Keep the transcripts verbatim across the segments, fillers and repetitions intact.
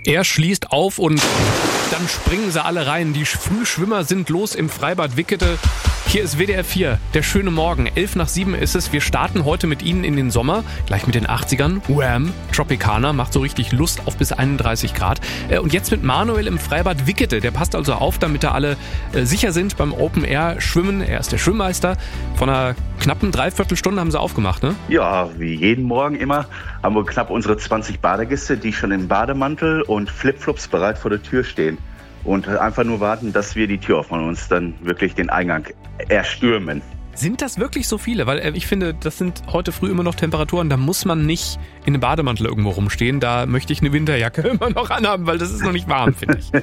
Er schließt auf und dann springen sie alle rein. Die Frühschwimmer sind los im Freibad Wickede. Hier ist W D R vier, der schöne Morgen. elf nach sieben ist es. Wir starten heute mit Ihnen in den Sommer, gleich mit den achtzigern. Wham! Tropicana macht so richtig Lust auf bis einunddreißig Grad. Und jetzt mit Manuel im Freibad Wickede. Der passt also auf, damit da alle sicher sind beim Open Air Schwimmen. Er ist der Schwimmmeister. Von einer knappen Dreiviertelstunde haben sie aufgemacht, ne? Ja, wie jeden Morgen immer haben wir knapp unsere zwanzig Badegäste, die schon im Bademantel und Flipflops bereit vor der Tür stehen. Und einfach nur warten, dass wir die Tür aufmachen und uns dann wirklich den Eingang erstürmen. Sind das wirklich so viele? Weil ich finde, das sind heute früh immer noch Temperaturen, da muss man nicht in einem Bademantel irgendwo rumstehen. Da möchte ich eine Winterjacke immer noch anhaben, weil das ist noch nicht warm, finde ich.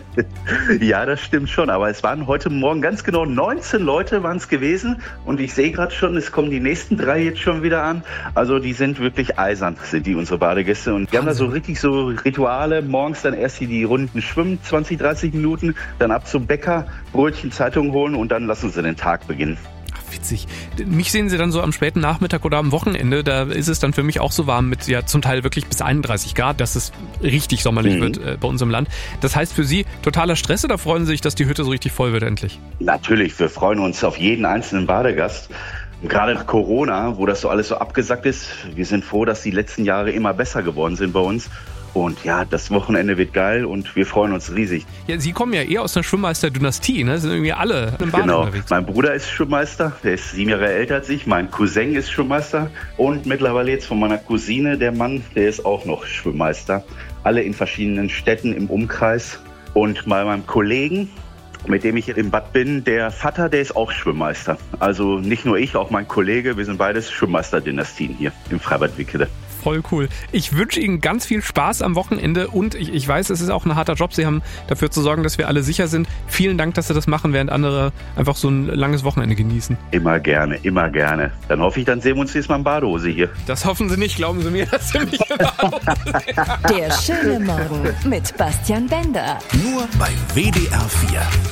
Ja, das stimmt schon. Aber es waren heute Morgen ganz genau neunzehn Leute waren es gewesen. Und ich sehe gerade schon, es kommen die nächsten drei jetzt schon wieder an. Also die sind wirklich eisern, sind die unsere Badegäste. Und wir haben da so richtig so Rituale. Morgens dann erst die Runden schwimmen, zwanzig, dreißig Minuten. Dann ab zum Bäcker, Brötchen, Zeitung holen und dann lassen sie den Tag beginnen. Witzig. Mich sehen Sie dann so am späten Nachmittag oder am Wochenende, da ist es dann für mich auch so warm mit ja zum Teil wirklich bis einunddreißig Grad, dass es richtig sommerlich mhm. wird äh, bei uns im Land. Das heißt für Sie totaler Stress oder freuen Sie sich, dass die Hütte so richtig voll wird endlich? Natürlich, wir freuen uns auf jeden einzelnen Badegast. Gerade nach Corona, wo das so alles so abgesackt ist, wir sind froh, dass die letzten Jahre immer besser geworden sind bei uns. Und ja, das Wochenende wird geil und wir freuen uns riesig. Ja, Sie kommen ja eher aus einer Schwimmmeister-Dynastie, ne? Sind irgendwie alle im Bad genau. unterwegs. Mein Bruder ist Schwimmmeister, der ist sieben Jahre älter als ich. Mein Cousin ist Schwimmmeister und mittlerweile jetzt von meiner Cousine, der Mann, der ist auch noch Schwimmmeister. Alle in verschiedenen Städten im Umkreis. Und bei meinem Kollegen, mit dem ich im Bad bin, der Vater, der ist auch Schwimmmeister. Also nicht nur ich, auch mein Kollege, wir sind beides Schwimmmeister-Dynastien hier im Freibad Wickede. Voll cool. Ich wünsche Ihnen ganz viel Spaß am Wochenende und ich, ich weiß, es ist auch ein harter Job. Sie haben dafür zu sorgen, dass wir alle sicher sind. Vielen Dank, dass Sie das machen, während andere einfach so ein langes Wochenende genießen. Immer gerne, immer gerne. Dann hoffe ich, dann sehen wir uns jetzt mal in Badehose hier. Das hoffen Sie nicht, glauben Sie mir, dass Sie mich in Badehose sehen. Der schöne Morgen mit Bastian Bender. Nur bei W D R vier.